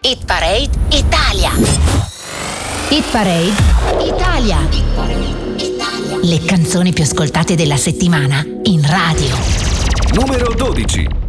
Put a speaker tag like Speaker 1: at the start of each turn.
Speaker 1: Hit Parade Italia. Hit Parade Italia. Le canzoni più ascoltate della settimana in radio.
Speaker 2: Numero 12.